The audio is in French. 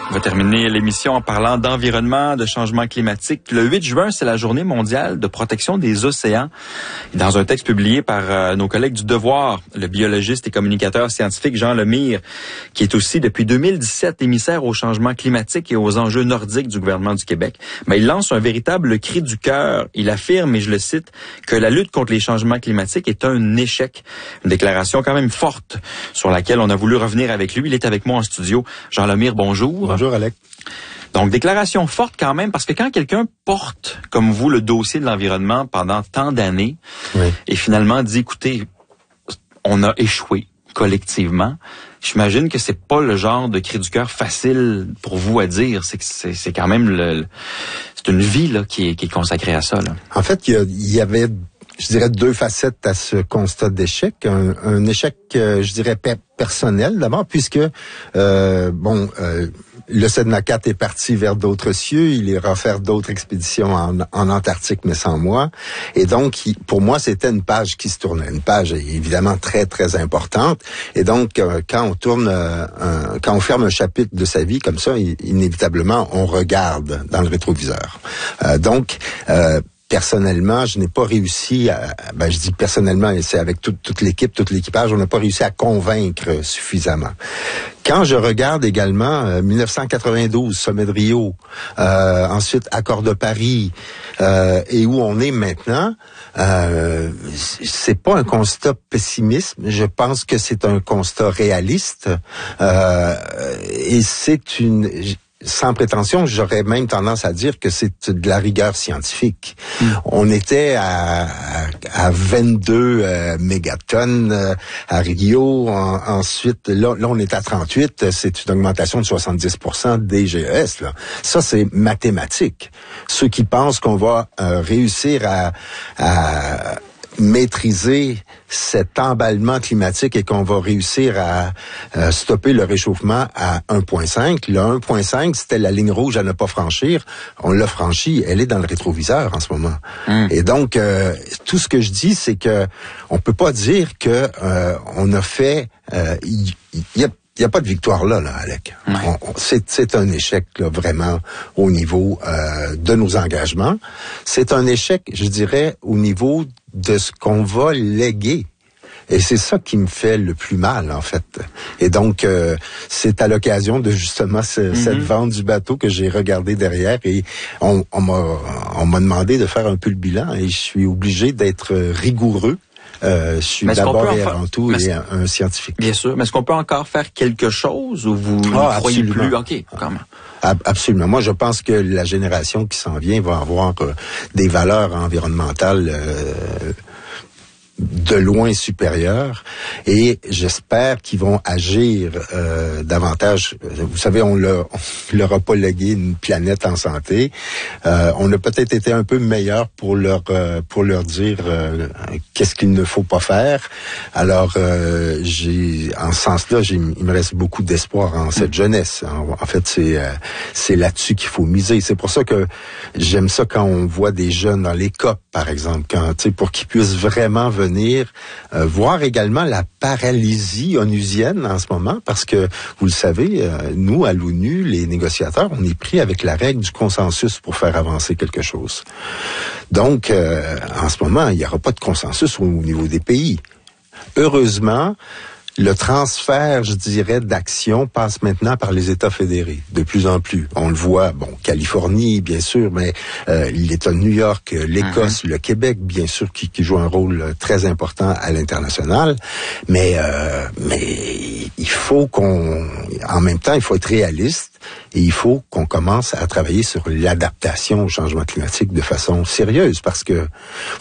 On va terminer l'émission en parlant d'environnement, de changement climatique. Le 8 juin, c'est la journée mondiale de protection des océans. Et dans un texte publié par nos collègues du Devoir, le biologiste et communicateur scientifique Jean Lemire, qui est aussi depuis 2017 émissaire au changement climatique et aux enjeux nordiques du gouvernement du Québec, il lance un véritable cri du cœur. Il affirme, et je le cite, que la lutte contre les changements climatiques est un échec. Une déclaration quand même forte sur laquelle on a voulu revenir avec lui. Il est avec moi en studio. Jean Lemire, bonjour. Bonjour, Alec. Donc, déclaration forte quand même, parce que quand quelqu'un porte, comme vous, le dossier de l'environnement pendant tant d'années, et finalement dit, écoutez, on a échoué collectivement, j'imagine que c'est pas le genre de cri du cœur facile pour vous à dire. C'est quand même c'est une vie là qui est consacrée à ça. Là. En fait, il y avait, je dirais, deux facettes à ce constat d'échec. Un échec, je dirais, personnel d'abord, puisque le Sedna 4 est parti vers d'autres cieux, il ira faire d'autres expéditions en Antarctique, mais sans moi. Et donc, pour moi, c'était une page qui se tournait, une page évidemment très, très importante. Et donc, quand on ferme un chapitre de sa vie comme ça, inévitablement, on regarde dans le rétroviseur. Personnellement, je n'ai pas réussi je dis personnellement, et c'est avec toute l'équipe, tout l'équipage, on n'a pas réussi à convaincre suffisamment. Quand je regarde également 1992, Sommet de Rio, ensuite Accord de Paris, et où on est maintenant, c'est pas un constat pessimiste, je pense que c'est un constat réaliste, et c'est sans prétention, j'aurais même tendance à dire que c'est de la rigueur scientifique. On était à 22 mégatonnes à Rio. Ensuite, là, on est à 38. C'est une augmentation de 70% des GES. Là. Ça, c'est mathématique. Ceux qui pensent qu'on va réussir à maîtriser cet emballement climatique et qu'on va réussir à stopper le réchauffement à 1,5. Le 1,5, c'était la ligne rouge à ne pas franchir. On l'a franchi, elle est dans le rétroviseur en ce moment. Et donc, tout ce que je dis, c'est que on peut pas dire que on a fait... Il y a pas de victoire là, Alec. C'est un échec là, vraiment au niveau de nos engagements. C'est un échec, je dirais, au niveau de ce qu'on va léguer. Et c'est ça qui me fait le plus mal, en fait. Et donc, c'est à l'occasion de justement cette vente du bateau que j'ai regardé derrière et on m'a demandé de faire un peu le bilan et je suis obligé d'être rigoureux. Je suis d'abord et avant tout un scientifique. Bien sûr, mais est-ce qu'on peut encore faire quelque chose ou vous ne croyez plus? OK, quand même. Absolument. Moi, je pense que la génération qui s'en vient va avoir des valeurs environnementales de loin supérieures et j'espère qu'ils vont agir davantage. Vous savez, on leur a pas légué une planète en santé. On a peut-être été un peu meilleur pour leur dire qu'est-ce qu'il ne faut pas faire. Alors, en ce sens-là, il me reste beaucoup d'espoir en cette jeunesse. En fait, c'est là-dessus qu'il faut miser. C'est pour ça que j'aime ça quand on voit des jeunes dans les COP, par exemple, pour qu'ils puissent vraiment venir voir également la paralysie onusienne en ce moment, parce que, vous le savez, nous, à l'ONU, les négociateurs, on est pris avec la règle du consensus pour faire avancer quelque chose. Donc, en ce moment, il n'y aura pas de consensus au niveau des pays. Heureusement, le transfert, je dirais, d'action passe maintenant par les États fédérés, de plus en plus. On le voit, Californie, bien sûr, mais l'État de New York, l'Écosse, le Québec, bien sûr, qui joue un rôle très important à l'international. Mais il faut en même temps, il faut être réaliste et il faut qu'on commence à travailler sur l'adaptation au changement climatique de façon sérieuse, parce que